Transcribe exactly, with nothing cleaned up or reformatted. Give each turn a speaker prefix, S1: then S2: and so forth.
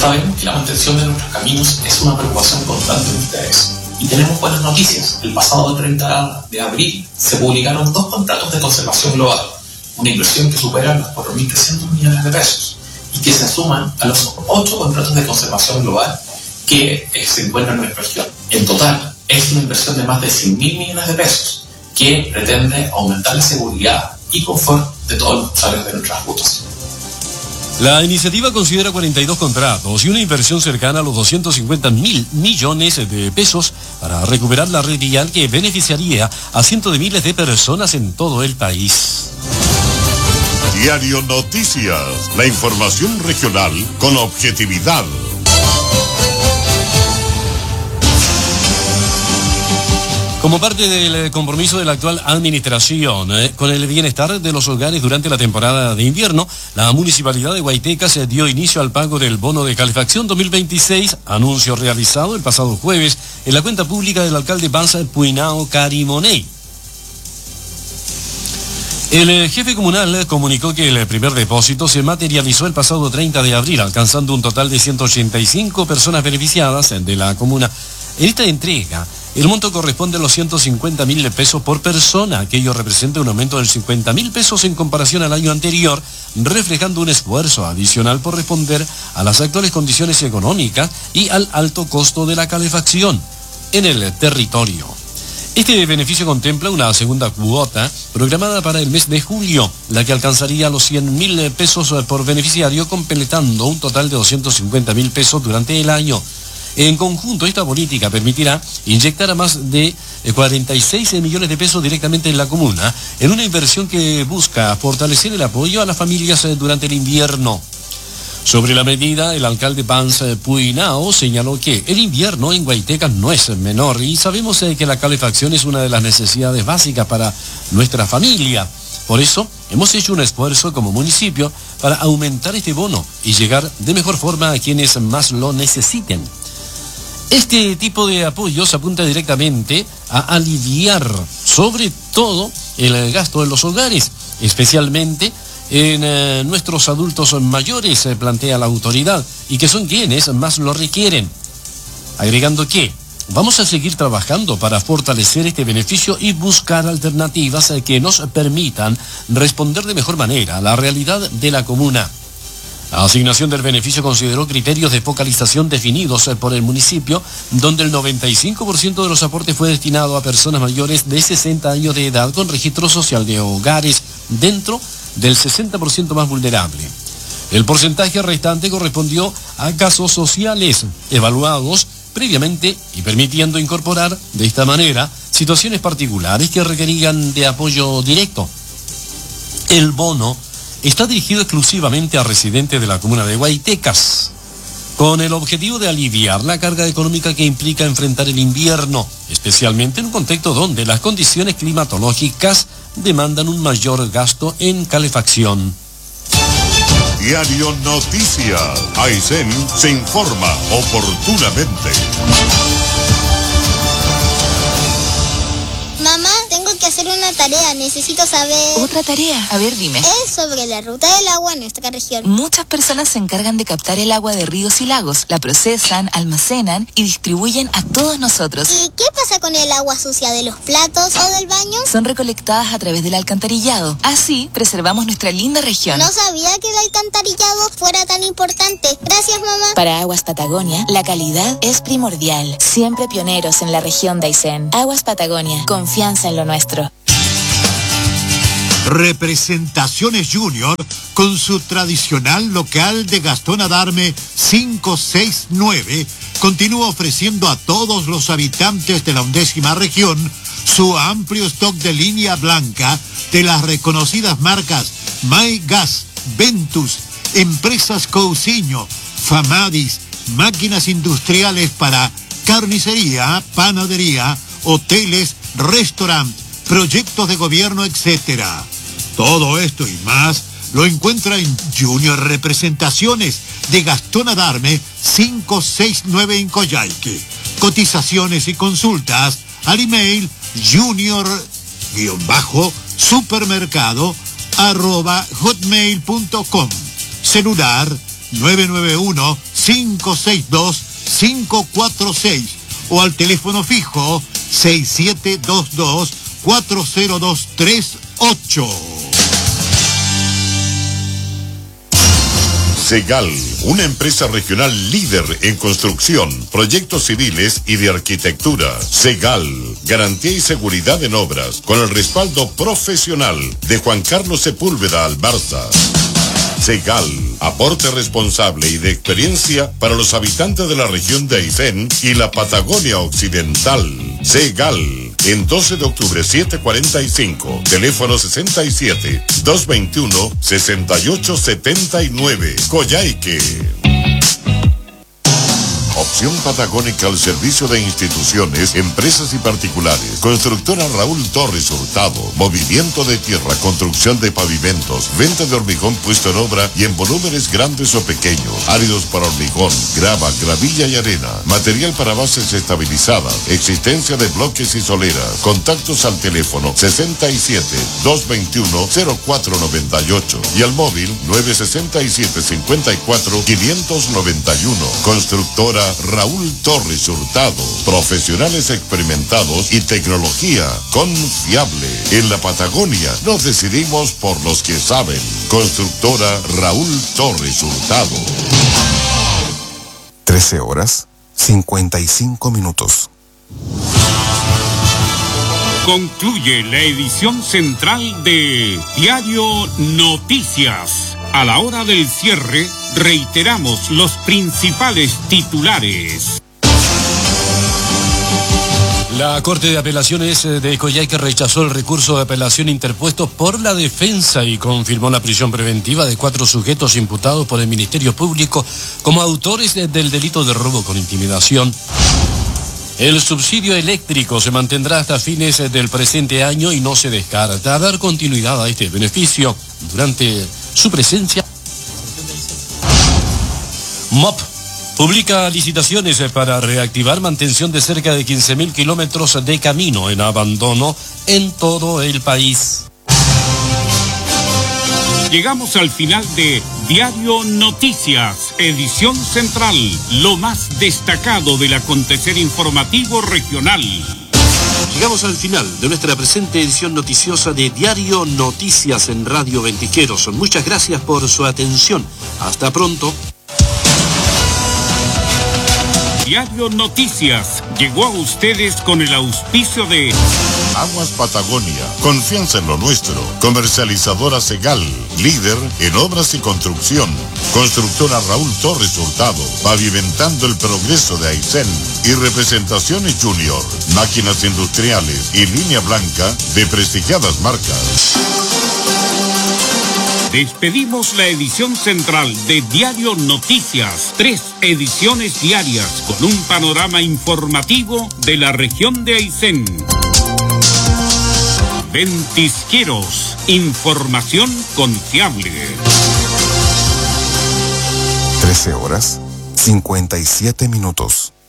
S1: Sabemos que la mantención de nuestros caminos es una preocupación constante de ustedes. Y tenemos buenas noticias. El pasado treinta de abril se publicaron dos contratos de conservación global, una inversión que supera los cuatro mil trescientos millones de pesos y que se suman a los ocho contratos de conservación global que eh, se encuentran en nuestra región. En total, es una inversión de más de cien mil millones de pesos que pretende aumentar la seguridad y confort de todos los usuarios de nuestras rutas.
S2: La iniciativa considera cuarenta y dos contratos y una inversión cercana a los doscientos cincuenta mil millones de pesos para recuperar la red vial que beneficiaría a cientos de miles de personas en todo el país.
S3: Diario Noticias, la información regional con objetividad.
S2: Como parte del compromiso de la actual administración eh, con el bienestar de los hogares durante la temporada de invierno, la Municipalidad de Guaitecas eh, dio inicio al pago del bono de calefacción dos mil veintiséis, anuncio realizado el pasado jueves en la cuenta pública del alcalde Banza Puinao Carimoney. El eh, jefe comunal eh, comunicó que el primer depósito se materializó el pasado treinta de abril, alcanzando un total de ciento ochenta y cinco personas beneficiadas eh, de la comuna. En esta entrega, el monto corresponde a los ciento cincuenta mil pesos por persona, que ello representa un aumento de cincuenta mil pesos en comparación al año anterior, reflejando un esfuerzo adicional por responder a las actuales condiciones económicas y al alto costo de la calefacción en el territorio. Este beneficio contempla una segunda cuota programada para el mes de julio, la que alcanzaría los cien mil pesos por beneficiario, completando un total de doscientos cincuenta mil pesos durante el año. En conjunto, esta política permitirá inyectar a más de cuarenta y seis millones de pesos directamente en la comuna, en una inversión que busca fortalecer el apoyo a las familias durante el invierno. Sobre la medida, el alcalde Banza Puinao señaló que el invierno en Guaitecas no es menor y sabemos que la calefacción es una de las necesidades básicas para nuestra familia. Por eso, hemos hecho un esfuerzo como municipio para aumentar este bono y llegar de mejor forma a quienes más lo necesiten. Este tipo de apoyos apunta directamente a aliviar, sobre todo, el gasto en los hogares, especialmente en eh, nuestros adultos mayores, eh, plantea la autoridad, y que son quienes más lo requieren. Agregando que vamos a seguir trabajando para fortalecer este beneficio y buscar alternativas eh, que nos permitan responder de mejor manera a la realidad de la comuna. La asignación del beneficio consideró criterios de focalización definidos por el municipio, donde el noventa y cinco por ciento de los aportes fue destinado a personas mayores de sesenta años de edad con registro social de hogares, dentro del sesenta por ciento más vulnerable. El porcentaje restante correspondió a casos sociales evaluados previamente y permitiendo incorporar de esta manera situaciones particulares que requerían de apoyo directo. El bono está dirigido exclusivamente a residentes de la comuna de Guaitecas, con el objetivo de aliviar la carga económica que implica enfrentar el invierno, especialmente en un contexto donde las condiciones climatológicas demandan un mayor gasto en calefacción.
S3: Diario Noticias. Aysén se informa oportunamente.
S4: Mamá, tengo que hacer una tarea, necesito saber...
S5: ¿Otra tarea? A ver, dime.
S4: Es sobre la ruta del agua en nuestra región.
S5: Muchas personas se encargan de captar el agua de ríos y lagos, la procesan, almacenan y distribuyen a todos nosotros.
S4: ¿Y qué pasa con el agua sucia de los platos o del baño?
S5: Son recolectadas a través del alcantarillado. Así, preservamos nuestra linda región.
S4: No sabía que el alcantarillado fuera tan importante. Gracias, mamá.
S5: Para Aguas Patagonia, la calidad es primordial. Siempre pioneros en la región de Aysén. Aguas Patagonia, confianza en lo nuestro.
S6: Representaciones Junior, con su tradicional local de Gastón Adarme cinco seis nueve, continúa ofreciendo a todos los habitantes de la undécima región su amplio stock de línea blanca de las reconocidas marcas My Gas, Ventus, Empresas Cousiño, Famadis, máquinas industriales para carnicería, panadería, hoteles, restaurantes, proyectos de gobierno, etcétera. Todo esto y más lo encuentra en Junior Representaciones de Gastón Adarme cinco seis nueve en Coyhaique. Cotizaciones y consultas al email junior-supermercado arroba hotmail punto com. Celular nueve nueve uno, cinco seis dos, cinco cuatro seis o al teléfono fijo seis siete dos dos, cuatro cero dos tres ocho.
S3: Segal, una empresa regional líder en construcción, proyectos civiles y de arquitectura. Segal, garantía y seguridad en obras, con el respaldo profesional de Juan Carlos Sepúlveda Albarza. Segal, aporte responsable y de experiencia para los habitantes de la región de Aysén y la Patagonia Occidental. Segal, en doce de octubre setecientos cuarenta y cinco, teléfono sesenta y siete, doscientos veintiuno, sesenta y ocho setenta y nueve, Coyhaique. Opción patagónica al servicio de instituciones, empresas y particulares. Constructora Raúl Torres Hurtado. Movimiento de tierra, construcción de pavimentos, venta de hormigón puesto en obra y en volúmenes grandes o pequeños. Áridos para hormigón, grava, gravilla y arena. Material para bases estabilizadas. Existencia de bloques y soleras. Contactos al teléfono sesenta y siete, doscientos veintiuno, cero cuatro noventa y ocho y al móvil nueve sesenta y siete, cincuenta y cuatro, quinientos noventa y uno. Constructora Raúl Torres Hurtado, profesionales experimentados y tecnología confiable. En la Patagonia nos decidimos por los que saben. Constructora Raúl Torres Hurtado.
S7: trece horas, cincuenta y cinco minutos.
S8: Concluye la edición central de Diario Noticias. A la hora del cierre, reiteramos los principales titulares.
S2: La Corte de Apelaciones de Coyhaique rechazó el recurso de apelación interpuesto por la defensa y confirmó la prisión preventiva de cuatro sujetos imputados por el Ministerio Público como autores del delito de robo con intimidación. El subsidio eléctrico se mantendrá hasta fines del presente año y no se descarta dar continuidad a este beneficio durante su presencia. M O P publica licitaciones para reactivar mantención de cerca de quince mil kilómetros de camino en abandono en todo el país.
S8: Llegamos al final de Diario Noticias, edición central, lo más destacado del acontecer informativo regional.
S2: Llegamos al final de nuestra presente edición noticiosa de Diario Noticias en Radio Ventisqueros. Muchas gracias por su atención. Hasta pronto.
S8: Diario Noticias llegó a ustedes con el auspicio de
S3: Aguas Patagonia, confianza en lo nuestro. Comercializadora Segal, líder en obras y construcción. Constructora Raúl Torres Hurtado, pavimentando el progreso de Aysén. Y Representaciones Junior, máquinas industriales y línea blanca de prestigiadas marcas.
S8: Despedimos la edición central de Diario Noticias, tres ediciones diarias con un panorama informativo de la región de Aysén. Ventisqueros, información confiable.
S7: trece horas, cincuenta y siete minutos.